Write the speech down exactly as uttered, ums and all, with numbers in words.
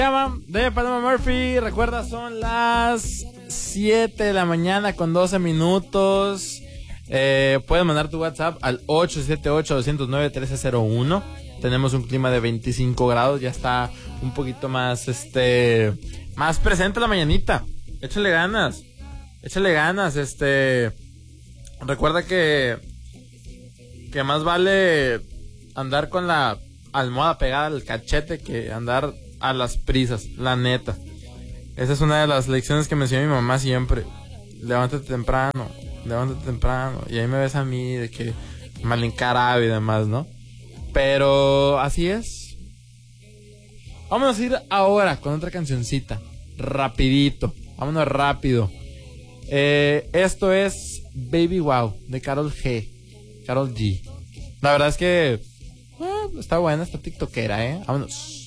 Llama de Paloma Murphy. Recuerda, son las siete de la mañana con doce minutos. Eh, puedes mandar tu WhatsApp al ocho siete ocho, dos cero nueve, uno tres cero uno. Tenemos un clima de veinticinco grados. Ya está un poquito más, este, más presente la mañanita. Échale ganas. Échale ganas, este. Recuerda que que más vale andar con la almohada pegada al cachete que andar a las prisas, la neta. Esa es una de las lecciones que me enseñó mi mamá siempre. Levántate temprano, levántate temprano. Y ahí me ves a mí de que mal encarado y demás, ¿no? Pero así es. Vamos a ir ahora con otra cancioncita. Rapidito. Vámonos rápido. Eh, esto es Baby Wow de Karol G. Karol G. La verdad es que eh, está buena, está tiktokera, ¿eh? Vámonos.